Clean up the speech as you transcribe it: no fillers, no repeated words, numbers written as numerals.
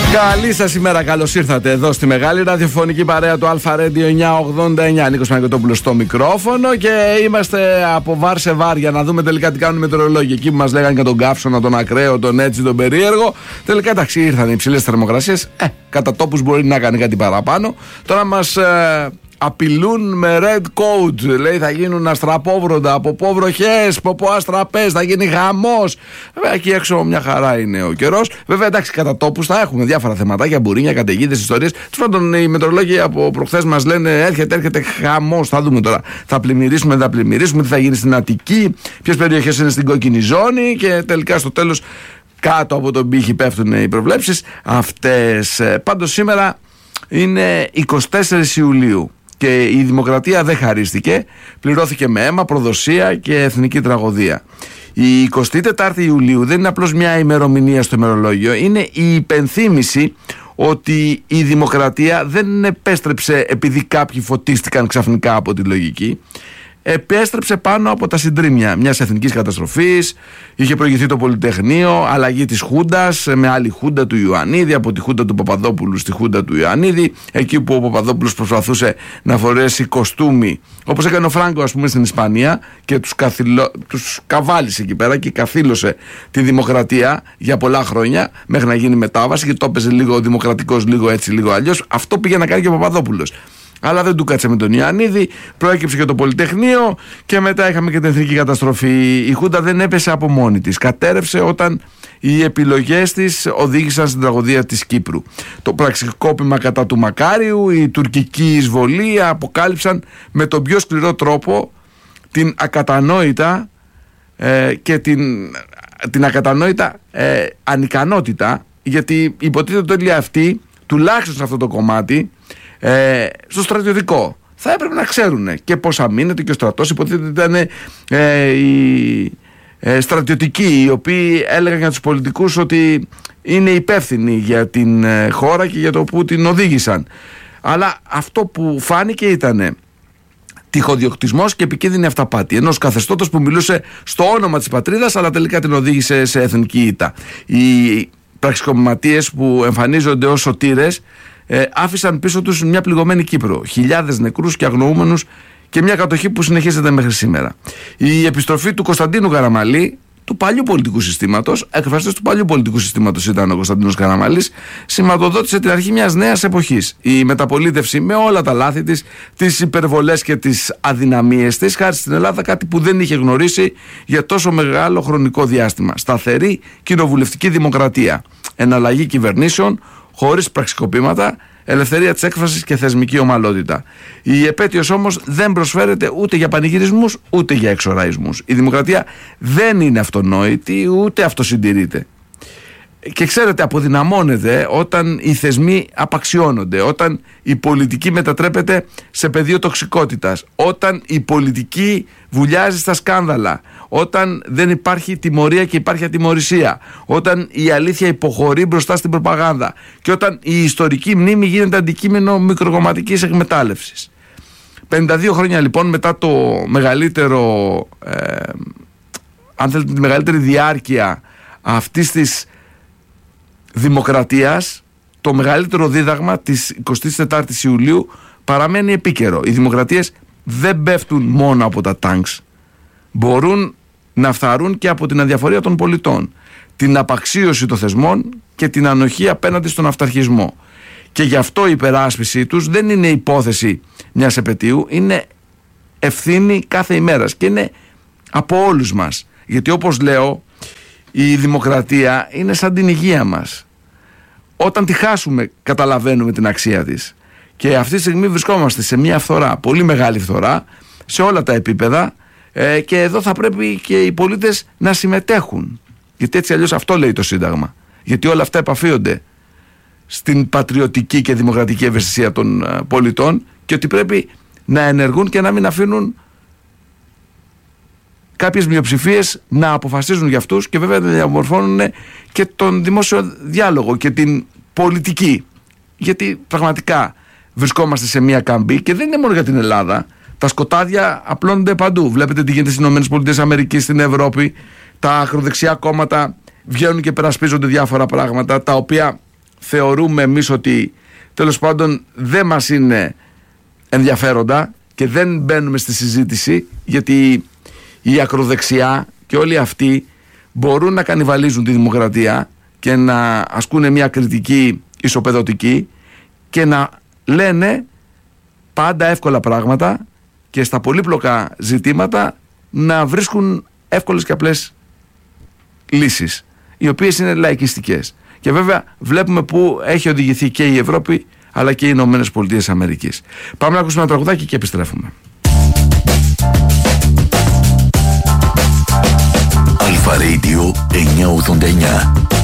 Καλή σας ημέρα, καλώς ήρθατε εδώ στη μεγάλη ραδιοφωνική παρέα του Αλφα Radio 989. Νίκος Παναγιωτόπουλος στο μικρόφωνο και είμαστε από βάρ σε βάρ για να δούμε τελικά τι κάνουν οι μετεωρολόγοι. Εκεί που μας λέγανε για τον καύσωνα, τον ακραίο, τον έτσι, τον περίεργο. Τελικά εντάξει, ήρθαν οι υψηλές θερμοκρασίες. Κατά τόπους μπορεί να κάνει κάτι παραπάνω. Τώρα μας απειλούν με red coat. Λέει θα γίνουν αστραπόβροντα από πόβροχες, ποποάστραπες, θα γίνει χαμός. Βέβαια εκεί έξω μια χαρά είναι ο καιρός. Βέβαια εντάξει, κατά τόπους θα έχουμε διάφορα θεματάκια, μπουρίνια, καταιγίδες, ιστορίες. Τους πάντων οι μετεωρολόγοι από προχθές μας λένε έρχεται χαμός. Θα δούμε τώρα. Θα πλημμυρίσουμε, δεν θα πλημμυρίσουμε, τι θα γίνει στην Αττική, ποιες περιοχές είναι στην κόκκινη ζώνη και τελικά στο τέλος κάτω από τον πύχη πέφτουν οι προβλέψεις αυτές. Πάντως σήμερα είναι 24 Ιουλίου. Και η δημοκρατία δεν χαρίστηκε, πληρώθηκε με αίμα, προδοσία και εθνική τραγωδία. Η 24η Ιουλίου δεν είναι απλώς μια ημερομηνία στο ημερολόγιο, είναι η υπενθύμηση ότι η δημοκρατία δεν επέστρεψε επειδή κάποιοι φωτίστηκαν ξαφνικά από τη λογική. Επέστρεψε πάνω από τα συντρίμμια μιας εθνικής καταστροφής. Είχε προηγηθεί το Πολυτεχνείο, αλλαγή της Χούντας με άλλη Χούντα του Ιωαννίδη, από τη Χούντα του Παπαδόπουλου στη Χούντα του Ιωαννίδη, εκεί που ο Παπαδόπουλος προσπαθούσε να φορέσει κοστούμι, όπως έκανε ο Φράγκο ας πούμε στην Ισπανία, και τους καβάλισε εκεί πέρα και καθήλωσε τη δημοκρατία για πολλά χρόνια μέχρι να γίνει μετάβαση και το έπαιζε λίγο δημοκρατικός, λίγο έτσι, λίγο αλλιώς. Αυτό πήγε να κάνει και ο Παπαδόπουλος. Αλλά δεν του κάτσε με τον Ιωαννίδη, προέκυψε και το Πολυτεχνείο και μετά είχαμε και την εθνική καταστροφή. Η Χούντα δεν έπεσε από μόνη της. Κατέρευσε όταν οι επιλογές της οδήγησαν στην τραγωδία της Κύπρου. Το πραξικόπημα κατά του Μακάριου, η τουρκική εισβολή αποκάλυψαν με τον πιο σκληρό τρόπο την ακατανόητα και την ακατανόητα ανικανότητα, γιατί υποτίθεται όλοι αυτοί, τουλάχιστον σε αυτό το κομμάτι, στο στρατιωτικό θα έπρεπε να ξέρουν και πώς αμήνεται, και ο στρατός υποτίθεται ήταν οι στρατιωτικοί οι οποίοι έλεγαν για τους πολιτικούς ότι είναι υπεύθυνοι για την χώρα και για το που την οδήγησαν. Αλλά αυτό που φάνηκε ήταν τυχοδιοκτισμός και επικίνδυνη αυταπάτη ενός καθεστώτος που μιλούσε στο όνομα της πατρίδας αλλά τελικά την οδήγησε σε εθνική ήττα. Οι πραξικοπηματίες που εμφανίζονται ως σωτήρες άφησαν πίσω τους μια πληγωμένη Κύπρο, χιλιάδες νεκρούς και αγνοούμενους και μια κατοχή που συνεχίζεται μέχρι σήμερα. Η επιστροφή του Κωνσταντίνου Καραμαλή, του παλιού πολιτικού συστήματος, εκφραστής του παλιού πολιτικού συστήματος ήταν ο Κωνσταντίνος Καραμαλής, σηματοδότησε την αρχή μιας νέας εποχής. Η μεταπολίτευση με όλα τα λάθη της, τις υπερβολές και τις αδυναμίες της, χάρισε στην Ελλάδα κάτι που δεν είχε γνωρίσει για τόσο μεγάλο χρονικό διάστημα. Σταθερή κοινοβουλευτική δημοκρατία, εναλλαγή κυβερνήσεων χωρίς πραξικοπήματα, ελευθερία της έκφρασης και θεσμική ομαλότητα. Η επέτειος όμως δεν προσφέρεται ούτε για πανηγυρισμούς ούτε για εξοραϊσμούς. Η δημοκρατία δεν είναι αυτονόητη ούτε αυτοσυντηρείται. Και ξέρετε, αποδυναμώνεται όταν οι θεσμοί απαξιώνονται, όταν η πολιτική μετατρέπεται σε πεδίο τοξικότητας, όταν η πολιτική βουλιάζει στα σκάνδαλα, όταν δεν υπάρχει τιμωρία και υπάρχει ατιμωρησία, όταν η αλήθεια υποχωρεί μπροστά στην προπαγάνδα και όταν η ιστορική μνήμη γίνεται αντικείμενο μικροκομματικής εκμετάλλευσης. 52 χρόνια λοιπόν μετά το μεγαλύτερο, αν θέλετε, τη μεγαλύτερη διάρκεια αυτής της δημοκρατίας, το μεγαλύτερο δίδαγμα της 24ης Ιουλίου παραμένει επίκαιρο. Οι δημοκρατίες δεν πέφτουν μόνο από τα τάγκς. Μπορούν να φθαρούν και από την αδιαφορία των πολιτών, την απαξίωση των θεσμών και την ανοχή απέναντι στον αυταρχισμό. Και γι' αυτό η υπεράσπιση τους δεν είναι υπόθεση μιας επετείου, είναι ευθύνη κάθε ημέρας και είναι από όλους μας. Γιατί όπως λέω, η δημοκρατία είναι σαν την υγεία μας. Όταν τη χάσουμε καταλαβαίνουμε την αξία της. Και αυτή τη στιγμή βρισκόμαστε σε μια φθορά, πολύ μεγάλη φθορά, σε όλα τα επίπεδα, και εδώ θα πρέπει και οι πολίτες να συμμετέχουν. Γιατί έτσι αλλιώς αυτό λέει το Σύνταγμα. Γιατί όλα αυτά επαφίονται στην πατριωτική και δημοκρατική ευαισθησία των πολιτών και ότι πρέπει να ενεργούν και να μην αφήνουν κάποιες μειοψηφίες να αποφασίζουν για αυτούς και βέβαια να διαμορφώνουν και τον δημόσιο διάλογο και την πολιτική. Γιατί πραγματικά βρισκόμαστε σε μια καμπή και δεν είναι μόνο για την Ελλάδα. Τα σκοτάδια απλώνονται παντού. Βλέπετε τι γίνεται στις ΗΠΑ, στην Ευρώπη. Τα ακροδεξιά κόμματα βγαίνουν και περασπίζονται διάφορα πράγματα τα οποία θεωρούμε εμείς ότι τέλος πάντων δεν μας είναι ενδιαφέροντα και δεν μπαίνουμε στη συζήτηση, γιατί η ακροδεξιά και όλοι αυτοί μπορούν να κανιβαλίζουν τη δημοκρατία και να ασκούν μια κριτική ισοπεδωτική και να λένε πάντα εύκολα πράγματα και στα πολύπλοκα ζητήματα να βρίσκουν εύκολες και απλές λύσεις, οι οποίες είναι λαϊκιστικές. Και βέβαια βλέπουμε πού έχει οδηγηθεί και η Ευρώπη αλλά και οι Ηνωμένες Πολιτείες Αμερικής. Πάμε να ακούσουμε ένα τραγουδάκι και επιστρέφουμε. Αλφα Radio 989.